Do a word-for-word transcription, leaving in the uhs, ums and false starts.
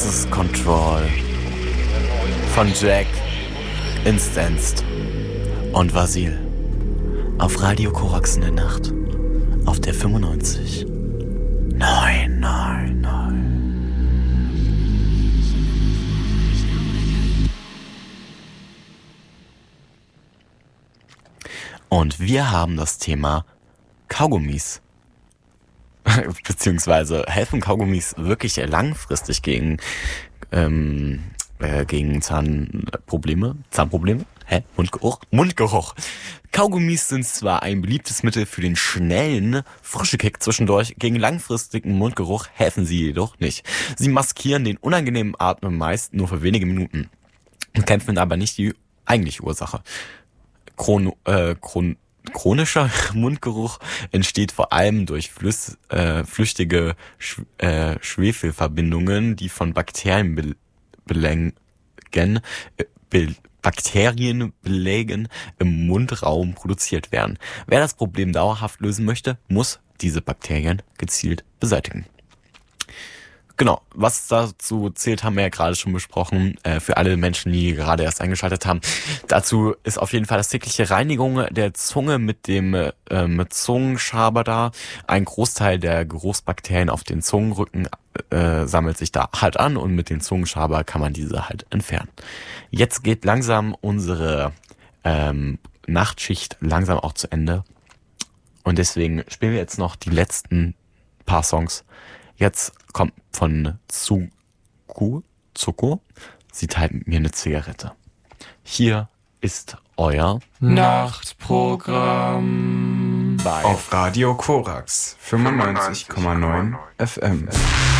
ist Control von Jack, Instanced und Vasil auf Radio Korax in der Nacht auf der fünfundneunzig neun neun neun. Und wir haben das Thema Kaugummis. Beziehungsweise helfen Kaugummis wirklich langfristig gegen, ähm, äh, gegen Zahnprobleme? Zahnprobleme? Hä? Mundgeruch? Mundgeruch. Kaugummis sind zwar ein beliebtes Mittel für den schnellen Frischekick zwischendurch, gegen langfristigen Mundgeruch helfen sie jedoch nicht. Sie maskieren den unangenehmen Atmen meist nur für wenige Minuten, kämpfen aber nicht die eigentliche Ursache. Chron, äh, Chron, chronischer Mundgeruch entsteht vor allem durch flüss, äh, flüchtige Sch, äh, Schwefelverbindungen, die von Bakterien be, belängen, äh, be, Bakterienbelägen im Mundraum produziert werden. Wer das Problem dauerhaft lösen möchte, muss diese Bakterien gezielt beseitigen. Genau, was dazu zählt, haben wir ja gerade schon besprochen. Äh, für alle Menschen, die gerade erst eingeschaltet haben. Dazu ist auf jeden Fall das tägliche Reinigung der Zunge mit dem äh, mit Zungenschaber da. Ein Großteil der Geruchsbakterien auf den Zungenrücken äh, sammelt sich da halt an und mit dem Zungenschaber kann man diese halt entfernen. Jetzt geht langsam unsere ähm, Nachtschicht langsam auch zu Ende. Und deswegen spielen wir jetzt noch die letzten paar Songs. Jetzt kommt von Zuko, Zuko, sie teilt mit mir eine Zigarette. Hier ist euer Nachtprogramm bei auf Radio Korax fünfundneunzig Komma neun F M.